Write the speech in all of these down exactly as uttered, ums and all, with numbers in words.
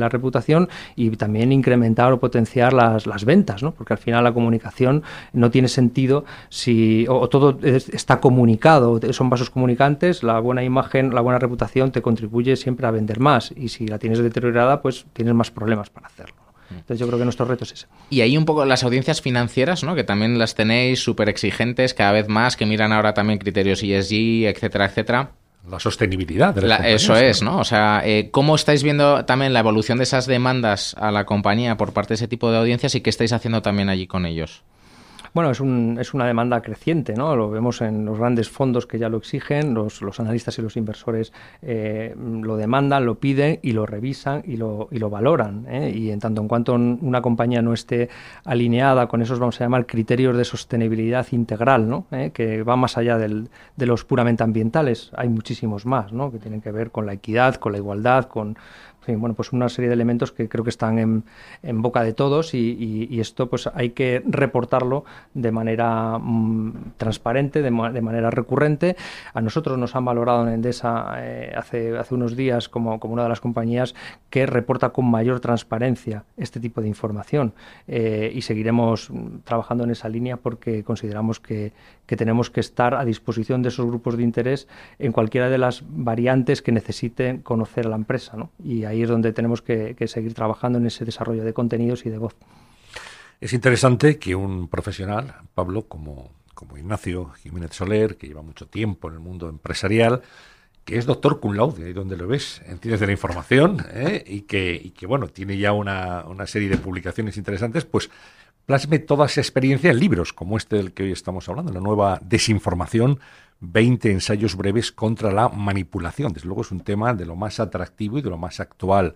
la reputación y también incrementar o potenciar las, las ventas, ¿no? Porque al final la comunicación no tiene sentido si o, o todo es, está comunicado, son vasos comunicantes, la buena imagen, la buena reputación te contribuye siempre a vender más y si la tienes deteriorada, pues tienes más problemas para hacerlo. Entonces yo creo que nuestro reto es ese. Y ahí un poco las audiencias financieras, ¿no? Que también las tenéis súper exigentes cada vez más, que miran ahora también criterios E S G, etcétera, etcétera. La sostenibilidad de las la, compañías. Eso es, ¿no? O sea, eh, ¿cómo estáis viendo también la evolución de esas demandas a la compañía por parte de ese tipo de audiencias y qué estáis haciendo también allí con ellos? Bueno, es, un, es una demanda creciente, ¿no? Lo vemos en los grandes fondos que ya lo exigen, los, los analistas y los inversores eh, lo demandan, lo piden y lo revisan y lo, y lo valoran, ¿eh? Y en tanto en cuanto una compañía no esté alineada con esos, vamos a llamar, criterios de sostenibilidad integral, ¿no? ¿Eh? Que va más allá del, de los puramente ambientales, hay muchísimos más, ¿no? Que tienen que ver con la equidad, con la igualdad, con... Sí, bueno, pues una serie de elementos que creo que están en, en boca de todos y, y, y esto pues hay que reportarlo de manera mmm, transparente, de, de manera recurrente. A nosotros nos han valorado en Endesa eh, hace, hace unos días como, como una de las compañías que reporta con mayor transparencia este tipo de información eh, y seguiremos trabajando en esa línea porque consideramos que, que tenemos que estar a disposición de esos grupos de interés en cualquiera de las variantes que necesiten conocer a la empresa, ¿no? Y ahí es donde tenemos que, que seguir trabajando en ese desarrollo de contenidos y de voz. Es interesante que un profesional, Pablo, como, como Ignacio Jiménez Soler, que lleva mucho tiempo en el mundo empresarial, que es doctor cum laude, ahí donde lo ves, en Ciencias de la Información, ¿eh? y, que, y que, bueno, tiene ya una, una serie de publicaciones interesantes, pues plasme toda esa experiencia en libros, como este del que hoy estamos hablando, la nueva Desinformación, veinte ensayos breves contra la manipulación. Desde luego es un tema de lo más atractivo y de lo más actual.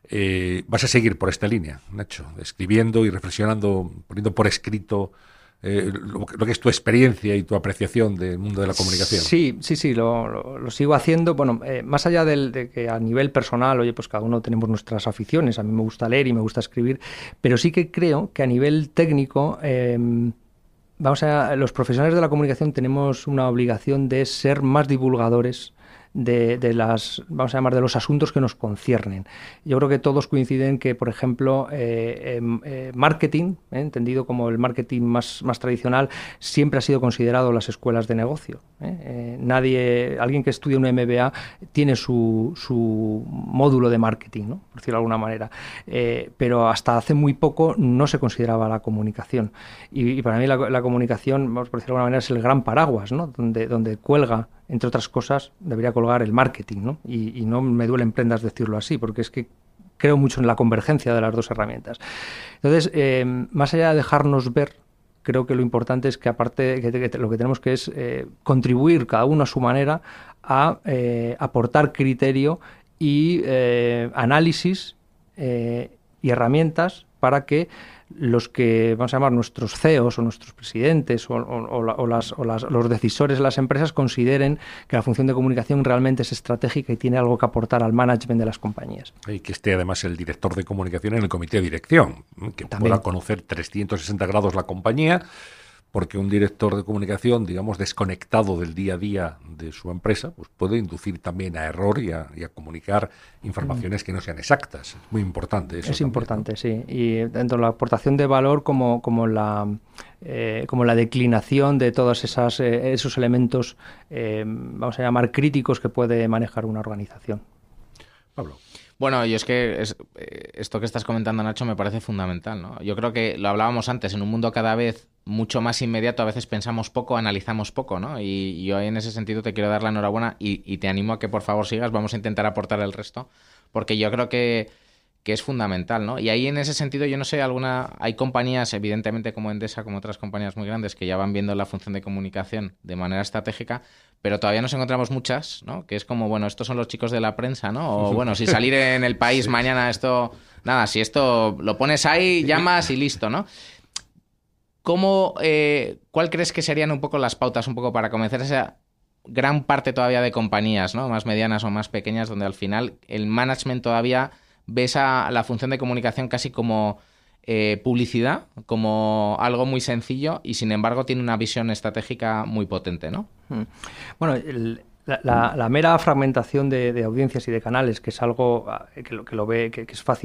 Eh, ¿Vas a seguir por esta línea, Nacho? Escribiendo y reflexionando, poniendo por escrito eh, lo, lo que es tu experiencia y tu apreciación del mundo de la comunicación. Sí, sí, sí, lo, lo, lo sigo haciendo. Bueno, eh, más allá del, de que a nivel personal, oye, pues cada uno tenemos nuestras aficiones. A mí me gusta leer y me gusta escribir, pero sí que creo que a nivel técnico... Eh, Vamos a, los profesionales de la comunicación tenemos una obligación de ser más divulgadores de, de las, vamos a llamar, de los asuntos que nos conciernen. Yo creo que todos coinciden que, por ejemplo, eh, eh, marketing, eh, entendido como el marketing más, más tradicional, siempre ha sido considerado las escuelas de negocio. Eh. Eh, nadie, alguien que estudia un M B A tiene su, su módulo de marketing, ¿no? Por decirlo de alguna manera. Eh, pero hasta hace muy poco no se consideraba la comunicación. Y, y para mí la, la comunicación, vamos por decirlo de alguna manera, es el gran paraguas, ¿no? Donde, donde cuelga, entre otras cosas, debería colgar el marketing, ¿no? Y, y no me duelen prendas decirlo así, porque es que creo mucho en la convergencia de las dos herramientas. Entonces, eh, más allá de dejarnos ver, creo que lo importante es que aparte que, que lo que tenemos que es eh, contribuir cada uno a su manera a eh, aportar criterio y eh, análisis eh, y herramientas para que los que vamos a llamar nuestros C E Os o nuestros presidentes o, o, o, o, las, o las, los decisores de las empresas consideren que la función de comunicación realmente es estratégica y tiene algo que aportar al management de las compañías. Y que esté además el director de comunicación en el comité de dirección, que También. pueda conocer trescientos sesenta grados la compañía, porque un director de comunicación, digamos, desconectado del día a día de su empresa, pues puede inducir también a error y a, y a comunicar informaciones mm. que no sean exactas. Es muy importante eso. Es también, importante, ¿no? sí. Y tanto la aportación de valor como, como, la, eh, como la declinación de todos esas, eh, esos elementos, eh, vamos a llamar críticos que puede manejar una organización. Pablo. Bueno, y es que es, esto que estás comentando, Nacho, me parece fundamental, ¿no? Yo creo que lo hablábamos antes, en un mundo cada vez mucho más inmediato, a veces pensamos poco, analizamos poco, ¿no? Y, y yo en ese sentido te quiero dar la enhorabuena y, y te animo a que por favor sigas, vamos a intentar aportar el resto, porque yo creo que, que es fundamental, ¿no? Y ahí en ese sentido, yo no sé, alguna hay compañías, evidentemente como Endesa, como otras compañías muy grandes, que ya van viendo la función de comunicación de manera estratégica, pero todavía nos encontramos muchas, ¿no? Que es como, bueno, estos son los chicos de la prensa, ¿no? O bueno, si salir en El País sí. mañana esto... Nada, si esto lo pones ahí, llamas y listo, ¿no? ¿Cómo, eh, ¿Cuál crees que serían un poco las pautas un poco para convencer a esa gran parte todavía de compañías, ¿no? Más medianas o más pequeñas, donde al final el management todavía ve esa, la función de comunicación casi como... Eh, publicidad, como algo muy sencillo y sin embargo tiene una visión estratégica muy potente, ¿no? Bueno, el, la, la, la mera fragmentación de, de audiencias y de canales, que es algo que lo, que lo ve, que, que es fácil